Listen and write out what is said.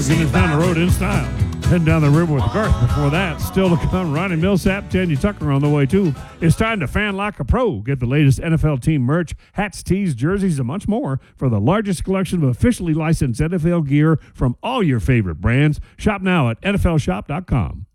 Goodness down the road in style. Heading down the river with Garth. Before that, still to come, Ronnie Millsap, Tanya Tucker on the way too. It's time to fan like a pro. Get the latest NFL team merch, hats, tees, jerseys, and much more for the largest collection of officially licensed NFL gear from all your favorite brands. Shop now at NFLshop.com.